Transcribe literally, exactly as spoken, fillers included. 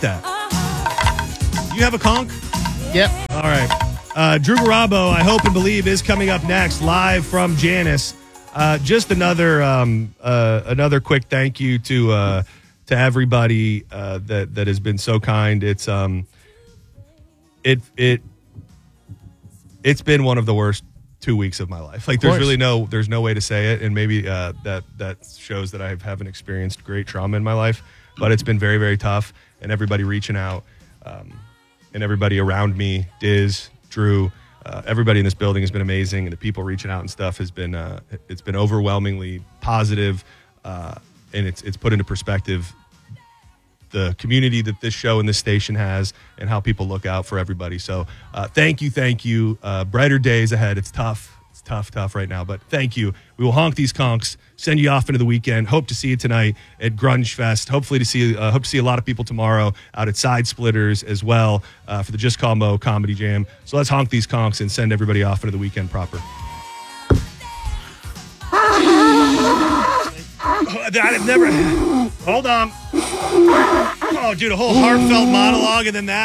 that. You have a conch? Yep. All right. Uh, Drew Garabo, I hope and believe, is coming up next, live from Janice. Uh, just another um, uh, another quick thank you to uh, to everybody uh, that that has been so kind. It's um it it it's been one of the worst two weeks of my life. Like there's really no there's no way to say it, and maybe uh, that that shows that I haven't experienced great trauma in my life. But it's been very very tough, and everybody reaching out, um, and everybody around me, Diz, Drew. Uh, everybody in this building has been amazing, and the people reaching out and stuff has been uh, it's been overwhelmingly positive, uh, and it's it's put into perspective the community that this show and this station has, and how people look out for everybody. So uh, thank you, thank you. Uh, brighter days ahead. It's tough, it's tough, tough right now, but thank you. We will honk these conchs, send you off into the weekend. Hope to see you tonight at Grunge Fest. Hopefully to see, uh, hope to see a lot of people tomorrow out at Side Splitters as well uh, for the Just Call Mo Comedy Jam. So let's honk these conchs and send everybody off into the weekend proper. I've never. Hold on. Oh, dude, a whole heartfelt monologue and then that.